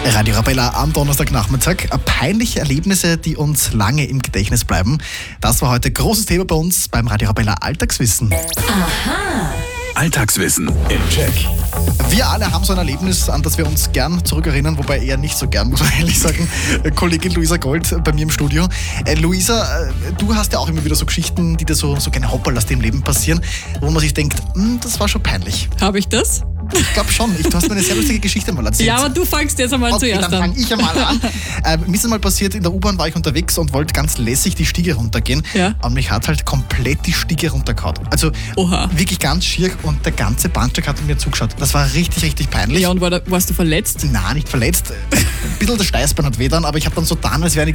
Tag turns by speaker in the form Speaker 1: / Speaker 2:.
Speaker 1: Radio Arabella am Donnerstagnachmittag. Peinliche Erlebnisse, die uns lange im Gedächtnis bleiben. Das war heute großes Thema bei uns beim Radio Arabella Alltagswissen.
Speaker 2: Aha.
Speaker 3: Alltagswissen im Check.
Speaker 1: Wir alle haben so ein Erlebnis, an das wir uns gern zurückerinnern, wobei eher nicht so gern, muss man ehrlich sagen. Kollegin Luisa Gold bei mir im Studio. Luisa, du hast ja auch immer wieder so Geschichten, die dir so gerne Hopperlast im Leben passieren, wo man sich denkt, das war schon peinlich.
Speaker 2: Habe ich das?
Speaker 1: Ich glaube schon. Du hast mir eine sehr lustige Geschichte mal erzählt.
Speaker 2: Ja, aber du fangst jetzt einmal zuerst an.
Speaker 1: Dann fange ich einmal an. Mir ist einmal passiert, in der U-Bahn war ich unterwegs und wollte ganz lässig die Stiege runtergehen.
Speaker 2: Ja.
Speaker 1: Und mich hat halt komplett die Stiege runtergehauen. Also
Speaker 2: Oha.
Speaker 1: wirklich ganz schier und der ganze Bahnsteig hat mir zugeschaut. Das war richtig, richtig peinlich.
Speaker 2: Ja, und warst du verletzt?
Speaker 1: Nein, nicht verletzt. Ein bisschen das Steißbein hat weh dann, aber ich habe dann so getan, als wäre